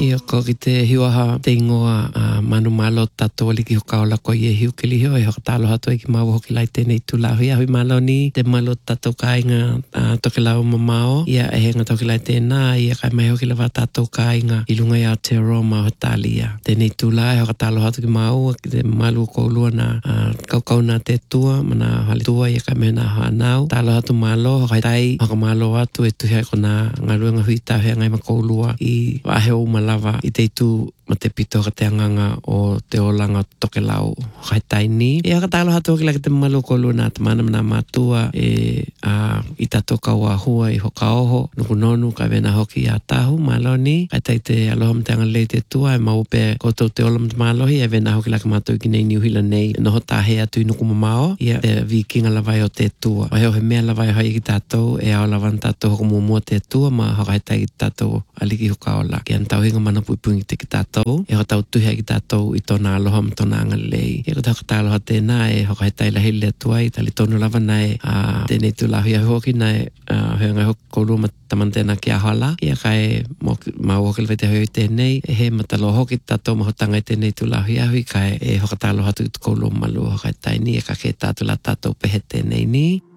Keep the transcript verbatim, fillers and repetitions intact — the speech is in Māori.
Ia ko ki te hiwaha te ingoa uh, manu malo tato li ki hoka ola ko i e hiu ke li hio e hoka talo hato e ki maua hoki lai tēnei tūlau hi ahui malo ni te malo tato ka inga uh, toke lau mamao ia e henga toki lai tēnā ia kai mai hoki lawa tato ka inga i lunga i Aotearoa Hotalia tēnei tūlau e hoka talo hato ki maua ki te malu ko lua na uh, kaukau na te tua mana hali tua ia kai mena hanau talo hato malo hoka tai hoka malo atu e tuhi ai kona ngaruenga hui tau hea ngai mako lua i wahe o lava i te itu ma te pito ka te anganga o te olanga toke lau kai taini. E haka talo hato ki laki te malu ko luna te mana mana matua e a, i tato ka ua hua i hoka oho nuku nonu ka vena hoki a tahu maloni kai tai te aloha mte anga lei te tua e maupe koto te ola mte malohi e vena hoki laki mato i ki nei niuhila nei noho tahe atu i nuku mamao ia te vikinga lavai o te tua. Waheo he mea lavai hai ki tato e ao lavan tato hoko mua te tua ma hokai tai ki tato aliki hoka ola ki an tau hinga mana puipungi te ki tato e ho tau tuhi ki tātou i tōna aloha ma tōna angalei. E ko tau ka aloha tēnā e hoka he taila hele atua i tali tōnu lava nai a tēnei tūlahi a hoki nai hoi ngai hoki kourua ma taman tēnā ki ahala. Ia kai mau hoki lewe te hoi tēnei e he matalo hoki tātou ma hotanga i tēnei tūlahi a hui kai e hoka tā aloha tu kourua malu hoka he taini e ka ke tātula tātou pehe tēnei ni.